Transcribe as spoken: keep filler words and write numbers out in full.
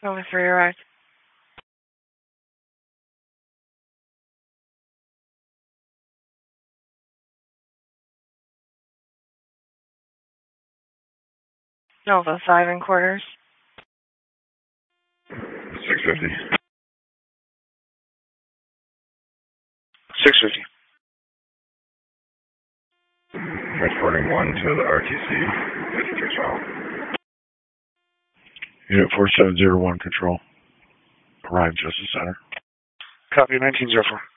Over three arrived. Nova five and quarters. Six fifty. Six fifty. Transporting one to the R T C. fifty-three twelve. Unit four seven zero one control. Arrived Justice Center. Copy nineteen zero four.